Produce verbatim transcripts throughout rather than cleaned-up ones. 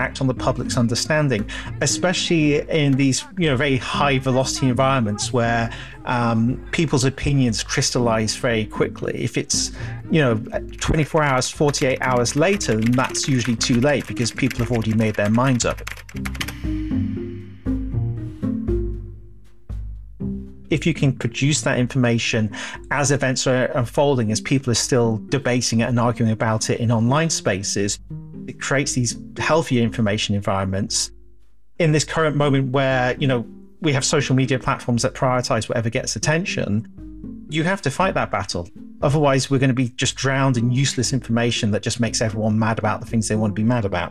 impact on the public's understanding, especially in these, you know, very high velocity environments where um, people's opinions crystallize very quickly. If it's, you know, twenty-four hours, forty-eight hours later, then that's usually too late because people have already made their minds up. If you can produce that information as events are unfolding, as people are still debating it and arguing about it in online spaces, it creates these healthier information environments. In this current moment where, you know, we have social media platforms that prioritize whatever gets attention, you have to fight that battle. Otherwise, we're going to be just drowned in useless information that just makes everyone mad about the things they want to be mad about.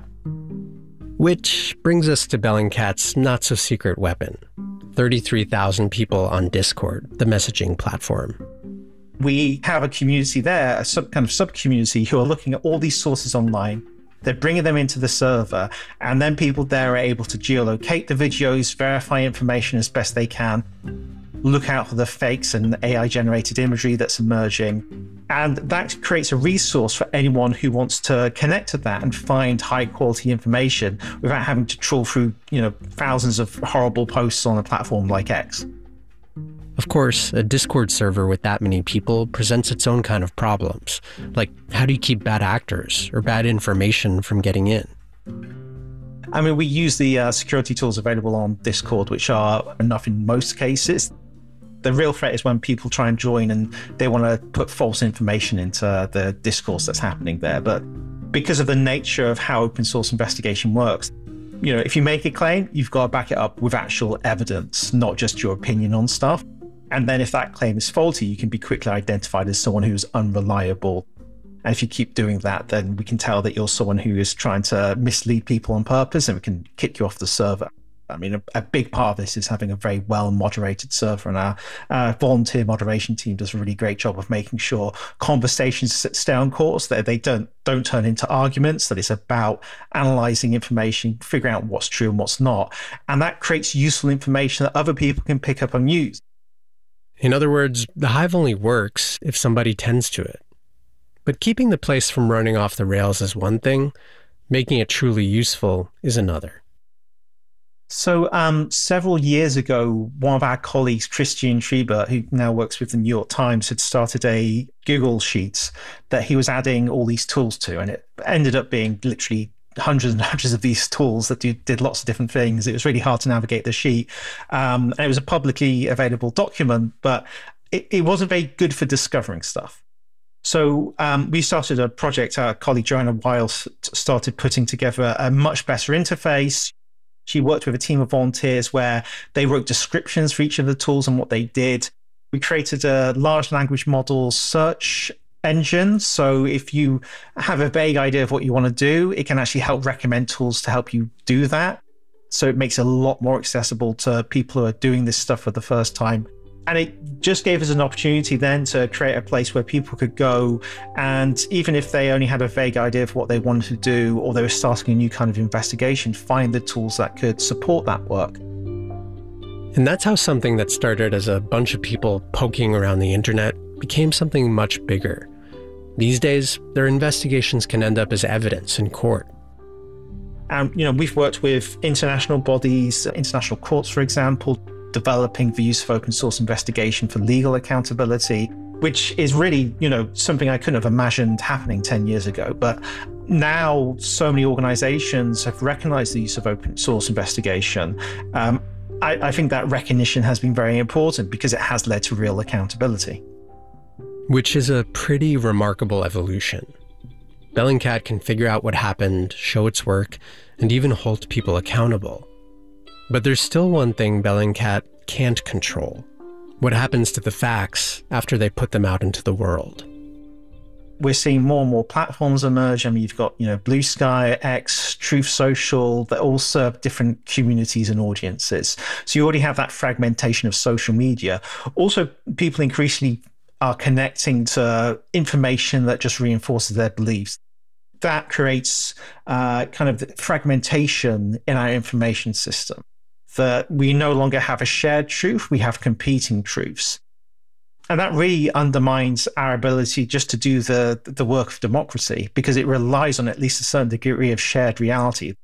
Which brings us to Bellingcat's not-so-secret weapon. thirty-three thousand people on Discord, the messaging platform. We have a community there, a sub kind of sub-community who are looking at all these sources online. They're bringing them into the server, and then people there are able to geolocate the videos, verify information as best they can, look out for the fakes and A I-generated imagery that's emerging. And that creates a resource for anyone who wants to connect to that and find high-quality information without having to trawl through, you know, thousands of horrible posts on a platform like X. Of course, a Discord server with that many people presents its own kind of problems. Like, how do you keep bad actors or bad information from getting in? I mean, we use the uh, security tools available on Discord, which are enough in most cases. The real threat is when people try and join and they want to put false information into the discourse that's happening there. But because of the nature of how open source investigation works, you know, if you make a claim, you've got to back it up with actual evidence, not just your opinion on stuff. And then if that claim is faulty, you can be quickly identified as someone who's unreliable. And if you keep doing that, then we can tell that you're someone who is trying to mislead people on purpose, and we can kick you off the server. I mean, a, a big part of this is having a very well-moderated server, and our uh, volunteer moderation team does a really great job of making sure conversations stay on course, that they don't don't turn into arguments, that it's about analyzing information, figuring out what's true and what's not. And that creates useful information that other people can pick up and use. In other words, the Hive only works if somebody tends to it. But keeping the place from running off the rails is one thing, making it truly useful is another. So um, several years ago, one of our colleagues, Christian Schreiber, who now works with the New York Times, had started a Google Sheets that he was adding all these tools to. And it ended up being literally hundreds and hundreds of these tools that do, did lots of different things. It was really hard to navigate the sheet. Um, and it was a publicly available document, but it, it wasn't very good for discovering stuff. So um, we started a project. Our colleague Joanna Wiles started putting together a much better interface. She worked with a team of volunteers where they wrote descriptions for each of the tools and what they did. We created a large language model search engine. So if you have a vague idea of what you want to do, it can actually help recommend tools to help you do that. So it makes it a lot more accessible to people who are doing this stuff for the first time. And it just gave us an opportunity then to create a place where people could go, and even if they only had a vague idea of what they wanted to do, or they were starting a new kind of investigation, find the tools that could support that work. And that's how something that started as a bunch of people poking around the internet became something much bigger. These days, their investigations can end up as evidence in court. And, you know, we've worked with international bodies, international courts, for example, developing the use of open source investigation for legal accountability, which is really, you know, something I couldn't have imagined happening ten years ago. But now so many organizations have recognized the use of open source investigation. Um, I, I think that recognition has been very important because it has led to real accountability. Which is a pretty remarkable evolution. Bellingcat can figure out what happened, show its work, and even hold people accountable. But there's still one thing Bellingcat can't control: what happens to the facts after they put them out into the world. We're seeing more and more platforms emerge. I mean, you've got, you know, Blue Sky, X, Truth Social, that all serve different communities and audiences. So you already have that fragmentation of social media. Also, people increasingly are connecting to information that just reinforces their beliefs. That creates uh, kind of fragmentation in our information system. That we no longer have a shared truth, we have competing truths. And that really undermines our ability just to do the, the work of democracy, because it relies on at least a certain degree of shared reality.